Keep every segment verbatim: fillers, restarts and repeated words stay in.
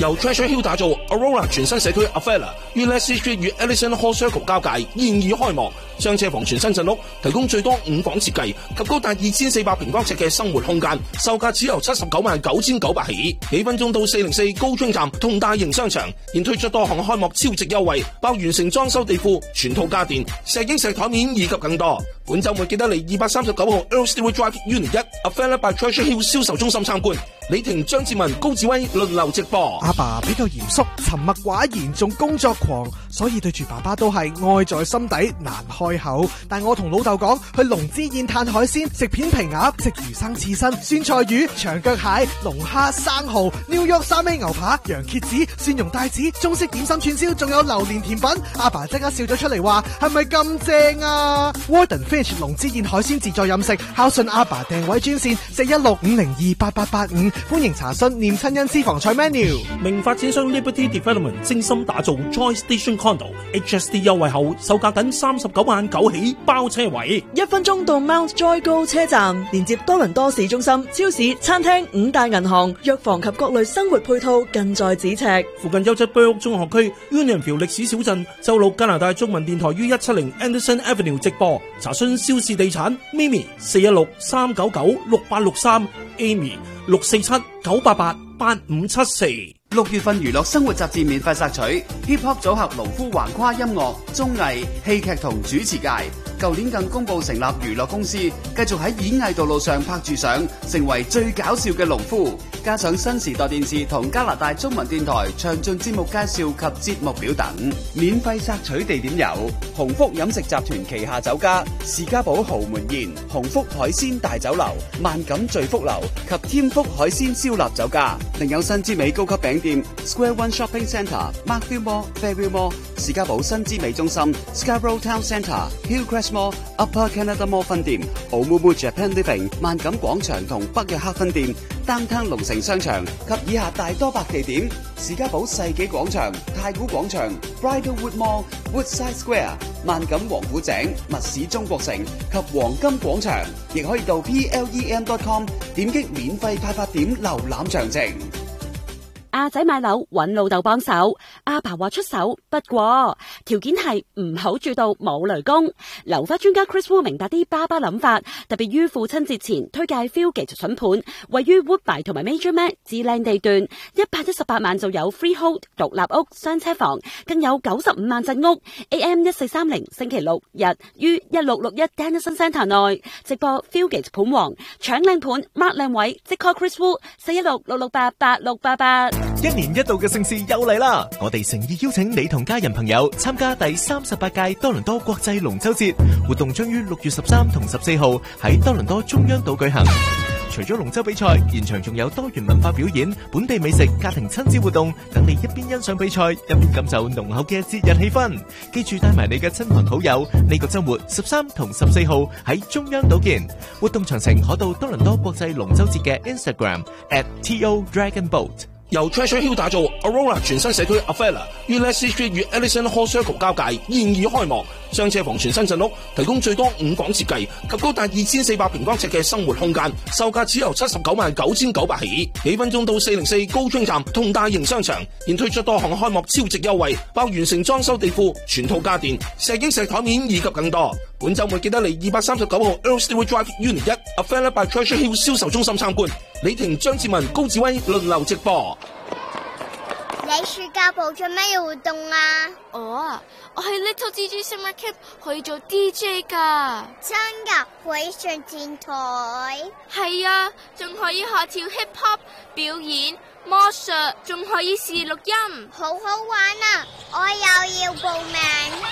由 Treasure Hill 打造 Aurora 全新社區 Avella 於 Leslie Street 與 Ellison Hall Circle 交界，現已開幕。雙車房全新鎮屋，提供最多五房設計及高達二千四百平方尺嘅生活空間，售價只由七十九萬九千九百起。幾分鐘到四零四高昌站同大型商場，現推出多項開幕超值優惠，包完成裝修地庫、全套家電、石英石台面以及更多。本週末記得嚟二百三十九號 Earl Stewart Drive Unit 一 Avella by Treasure Hill 銷售中心參觀。李婷、張志文、高志威輪流直播。 阿爸比較嚴肅，沉默寡言，仲工作狂，所以對住爸爸都係愛在心底，難開口。但我同老豆講，去龍之宴嘆海鮮，食片皮鴨，食魚生刺身、酸菜魚、長腳蟹、龍蝦、生蠔、New York 三味牛扒、羊蝎子、蒜蓉帶子、中式點心串燒，仲有榴蓮甜品。阿爸即刻笑咗出嚟話：係咪咁正啊 ？Warden Fish 龍之宴海鮮自助飲食，孝順阿爸訂位專線四一六五零二八八八五。歡迎查詢念親恩私房菜 menu。 名發展商 Liberty Development 精心打造 Joy Station Condo H S D 優惠後，售價僅三十九萬九起，包車位。 一分鐘到 Mount Joy 高車站，連接多倫多市中心、超市、餐廳、五大銀行、藥房及各類生活配套近在咫尺。 附近優質 Burke 中學區 Unionville 歷史小鎮，周六加拿大中文電台於一七零 Anderson Avenue 直播。查詢蕭氏地產 Mimi 四一六三九九六八六三 Amy 六四七九八八八五七四。 六月份娛樂生活雜誌免費索取 Hip Hop 組合農夫橫跨音樂、綜藝、戲劇同主持界。舊年更公布成立娛樂公司，繼續喺演藝道路上拍住上，成為最搞笑嘅農夫。加上新時代電視同加拿大中文電台詳盡節目介紹及節目表等。免費索取地點有鴻福飲食集團旗下酒家士嘉堡豪門宴、鴻福海鮮大酒樓、萬錦聚福樓及添福海鮮燒臘酒家。另有新之美高級餅店 Square One Shopping Centre、Markville Mall、Fairview Mall、士嘉堡新之美中心、Scarborough Town Centre、Hillcrest Mall、Upper Canada Mall 分店、Oumuamua Japan Living、萬錦廣場同北約克分店、Downtown 龍城商場及以下大多百地點：士嘉堡世紀廣場、太古廣場、Bridlewood Mall、Woodside Square、萬錦王府井、密市中國城及黃金廣場。亦可以到 P L E M dot com 點擊免費派發點瀏覽詳情。 阿仔買樓揾老豆幫手，阿爸話出手，不過條件係唔好住到冇雷公。樓花專家 Chris Wu 明白啲爸爸諗法，特別於父親節前推介 Fieldgate 筍盤，位於 Woodbine 同埋 Major Mac 至靚地段，一百一十八萬就有 Freehold 獨立屋雙車房，更有九十五萬鎮屋。A M 一四三零星期六日於一六六一 Dennison Centre 內直播 Fieldgate 盤王，搶靚盤 Mark 靚位，即 call Chris Wu 四一六六六八八六八八。 一年一度嘅盛事又嚟啦！我哋誠意邀請你同家人朋友參加第三十八屆多倫多國際龍舟節活動，將於六月十三同十四號喺多倫多中央島舉行。除咗龍舟比賽，現場仲有多元文化表演、本地美食、家庭親子活動，等你一邊欣賞比賽，一邊感受濃厚嘅節日氣氛。記住帶埋你嘅親朋好友，呢個周末十三同十四號喺中央島見。活動詳情可到多倫多國際龍舟節嘅 Instagram at T O Dragon Boat。 由 Treasure Hill 打造 Aurora 全新社區 Avella 於 Leslie Street 與 Ellison Hall Circle 交界，現已開幕。雙車房全新鎮屋，提供最多五房設計及高達二千四百平方尺嘅生活空間，售價只由七十九萬九千九百起。幾分鐘到四零四高昌站同大型商場，現推出多項開幕超值優惠，包完成裝修地庫、全套家電、石英石台面以及更多。本週末記得嚟二百三十九號 Earl Stewart Drive Unit 一 Avella by Treasure Hill 銷售中心參觀。李婷、張志文、高志威輪流直播。 你暑假部做咩活動啊？ 哦，我喺 Little D J Summer Camp 可以做 D J 噶。 真噶？可以上電台？ 係啊，仲可以學跳 hip hop 表演、魔術，仲可以試錄音， 好好玩啊！我又要報名。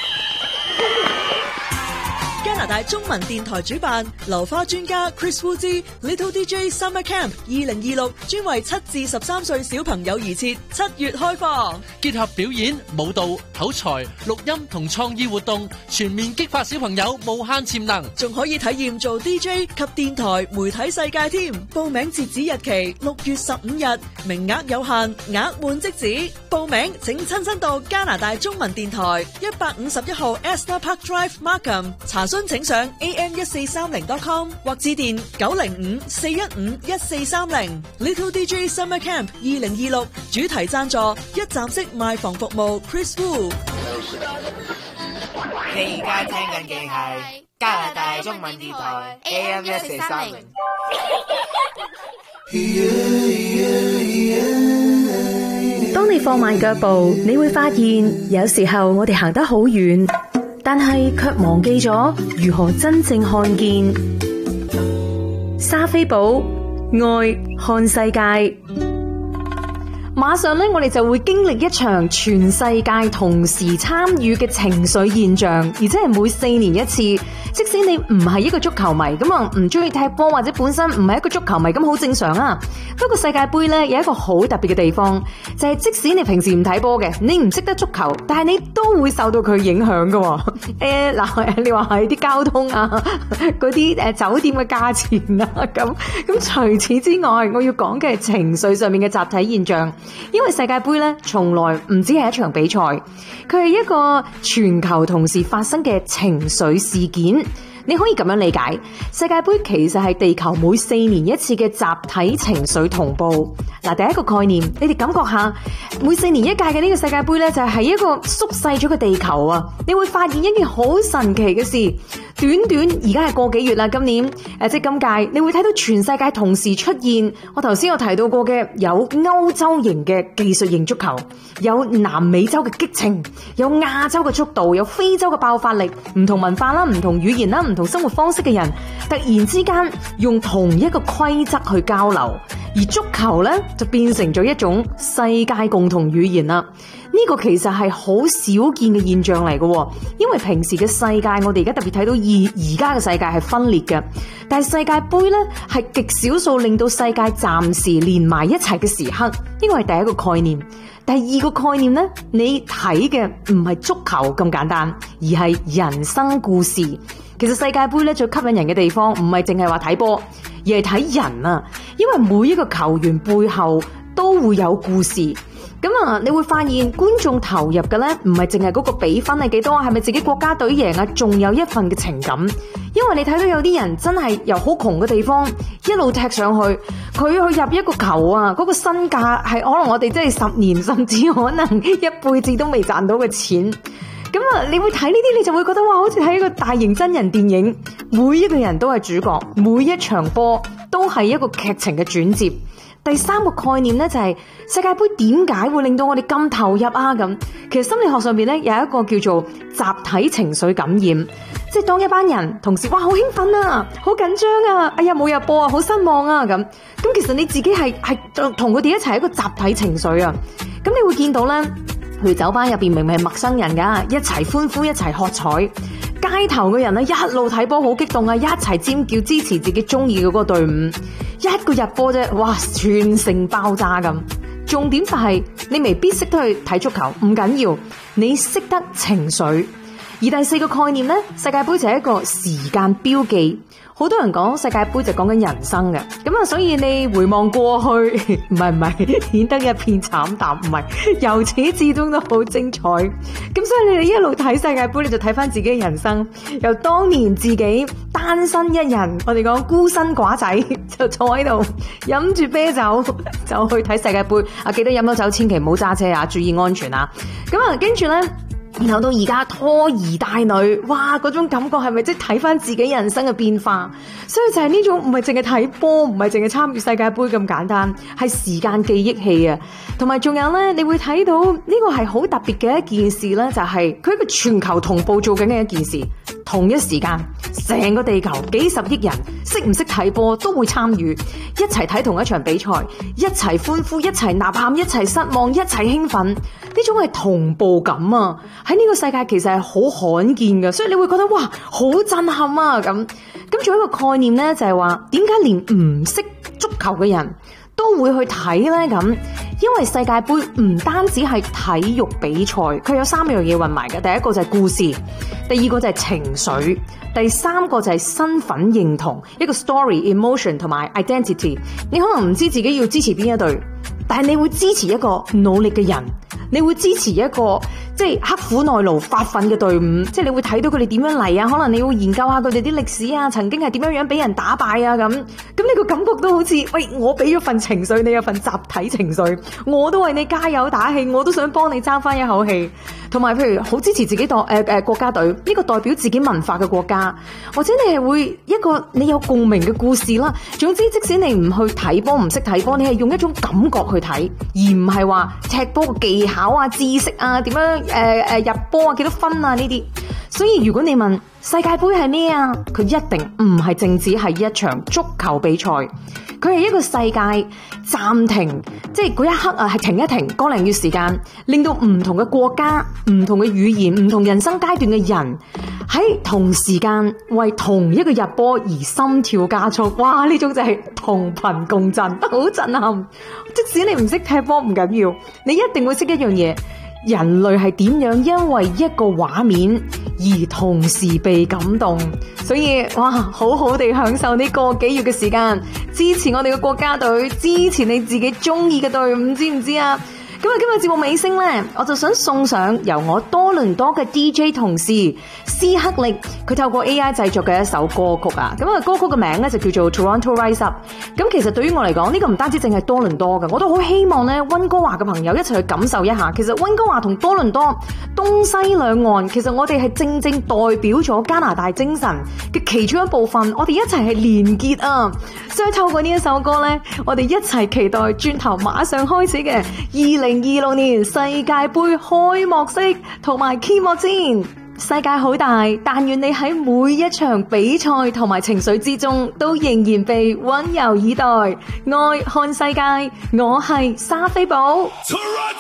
加拿大中文電台主辦流花專家 Chris Wu 之 Little D J Summer Camp 二零二六，專為七至十三歲小朋友而設，七月開放， 結合表演、舞蹈、口才、錄音同創意活動，全面激發小朋友無限潛能， 仲可以體驗做 D J 及電台媒體世界添。報名截止日期六月十五日，名額有限，額滿即止。報名請親身到加拿大中文電台一百五十一號 Esther Park Drive Markham 查詢詢請上 a m 一四三零 dot com 或致電九零五四一五一四三零。Little D J Summer Camp 二零二六主題贊助一站式賣房服務 Chris Wu。 你而家聽緊嘅係加拿大中文電台 A M 一四三零。 當你放慢腳步，你會發現有時候我哋行得好遠，但係卻忘記咗如何真正看見。莎菲寶愛看世界。馬上咧，我哋就會經歷一場全世界同時參與嘅情緒現象，而且係每四年一次。即使你唔係一個足球迷，咁啊唔中意踢波或者本身唔係一個足球迷，咁好正常啊。不過世界盃咧有一個好特別嘅地方，就係即使你平時唔睇波嘅，你唔識得足球，但係你都會受到佢影響噶。誒嗱，你話係啲交通啊，嗰啲誒酒店嘅價錢啊，咁咁除此之外，我要講嘅係情緒上面嘅集體現象。因為世界盃咧，從來唔只係一場比賽，佢係一個全球同時發生嘅情緒事件。你可以咁樣理解，世界盃其實係地球每四年一次嘅集體情緒同步。嗱，第一個概念，你哋感覺下，每四年一屆嘅呢個世界盃咧，就係一個縮細咗嘅地球啊！你會發現一件好神奇嘅事，短短而家係個幾月啦，今年誒即係今屆，你會睇到全世界同時出現。我頭先有提到過嘅，有歐洲型嘅技術型足球，有南美洲嘅激情，有亞洲嘅速度，有非洲嘅爆發力，唔同文化啦，唔同語言啦，唔同生活方式嘅人，突然之間用同一個規則去交流，而足球呢，就變成咗一種世界共同語言啦。呢個其實係好少見嘅現象嚟嘅，因為平時嘅世界，我哋而家特別睇到而而家嘅世界係分裂嘅，但係世界盃呢，係極少數令到世界暫時連埋一齊嘅時刻。呢個係第一個概念。第二個概念呢，你睇嘅唔係足球咁簡單，而係人生故事。其實世界盃咧最吸引人嘅地方，唔係淨係話睇波，而係睇人啊！因為每一個球員背後都會有故事。咁啊，你會發現觀眾投入嘅咧，唔係淨係嗰個比分係幾多啊，係咪自己國家隊贏啊？仲有一份嘅情感。因為你睇到有啲人真係由好窮嘅地方一路踢上去，佢去入一個球啊，嗰個身價係可能我哋真係十年甚至可能一輩子都未賺到嘅錢。咁啊，你會睇呢啲，你就會覺得哇，好似睇一個大型真人電影，每一個人都係主角，每一場波都係一個劇情嘅轉折。第三個概念呢，就係世界盃點解會令到我哋咁投入啊？咁其實心理學上邊呢，有一個叫做集體情緒感染，即係當一班人同時哇好興奮啊，好緊張啊，哎呀冇入波啊，好失望啊咁。咁其實你自己係係同佢哋一齊一個集體情緒啊。咁你會見到呢，譬如酒吧入邊明明係陌生人噶，一齊歡呼，一齊喝彩。街頭嘅人咧，一路睇波好激動啊，一齊尖叫支持自己中意嘅嗰個隊伍。一個入波啫，哇，全城爆炸咁。重點就係你未必識得去睇足球，唔緊要，你識得情緒。而第四個概念呢，世界盃就係一個時間標記。好多人講世界盃就講緊人生嘅，咁啊，所以你回望過去，唔係唔係，顯得一片慘淡，唔係，由始至終都好精彩。咁所以你哋一路睇世界盃，你就睇翻自己嘅人生，由當年自己單身一人，我哋講孤身寡仔，就坐喺度飲住啤酒就去睇世界盃。啊，記得飲咗酒千祈唔好揸車啊，注意安全啊。咁啊，跟住咧。然後到而家拖兒帶女，哇！嗰種感覺係咪即係睇翻自己人生嘅變化？所以就係呢種唔係淨係睇波，唔係淨係參與世界盃咁簡單，係時間記憶器啊！同埋仲有咧，你會睇到呢個係好特別嘅一件事咧，就係佢一個全球同步做緊嘅一件事，同一時間成個地球幾十億人識唔識睇波都會參與，一齊睇同一場比賽，一齊歡呼，一齊吶喊，一齊失望，一齊興奮，呢種係同步感啊！喺呢個世界其實係好罕見嘅，所以你會覺得哇，好震撼啊！咁咁仲有一個概念呢，就係話點解連唔識足球嘅人都會去睇呢？咁因為世界盃唔單止係體育比賽，佢有三樣嘢混埋嘅。第一個就係故事，第二個就係情緒，第三個就係身份認同，一個 story、emotion 同埋 identity。你可能唔知自己要支持邊一隊，但係你會支持一個努力嘅人，你會支持一個即即係刻苦耐勞發奮嘅隊伍，即係你會睇到佢哋點樣嚟啊，可能你會研究下佢哋啲歷史啊，曾經係點樣樣俾人打敗啊咁，咁呢個感覺都好似，喂，我俾咗份情緒，你有份集體情緒，我都為你加油打氣，我都想幫你爭翻一口氣。同埋譬如好支持自己代誒誒國家隊，呢個代表自己文化嘅國家，或者你係會一個你有共鳴嘅故事啦。總之，即使你唔去睇波，唔識睇波，你係用一種感覺去睇，而唔係話踢波嘅技巧啊、知識啊、點樣誒誒入波啊、幾多分啊呢啲。所以如果你問世界盃係咩啊，佢一定唔係淨止係一場足球比賽，佢係一個世界暫停，即係嗰一刻啊，係停一停個零月時間，令到唔同嘅國家、唔同嘅語言、唔同人生階段嘅人喺同時間為同一個入波而心跳加速。哇！呢種就係同頻共振，好震撼。即使你唔識踢波唔緊要，你一定會識一樣嘢。人類係點樣因為一個畫面而同時被感動，所以哇，好好地享受呢個幾月嘅時間，支持我哋嘅國家隊，支持你自己中意嘅隊伍，知唔知啊？咁啊，今日節目尾聲呢，我就想送上由我多倫多嘅 D J 同事斯克力，佢透過 A I 製作嘅一首歌曲啊。咁啊，歌曲嘅名呢就叫做 Toronto Rise Up。咁其實對於我嚟講，呢個唔單止淨係多倫多嘅，我都好希望呢溫哥華嘅朋友一齊去感受一下。其實溫哥華同多倫多東西兩岸，其實我哋係正正代表咗加拿大精神嘅其中一部分，我哋一齊係連結啊！所以透過呢一首歌呢，我哋一齊期待轉頭馬上開始嘅二零二六年世界盃開幕式同埋揭幕戰。世界好大，但願你喺每一場比賽同埋情緒之中，都仍然被溫柔以待。愛看世界，我係莎菲寶。Toronto!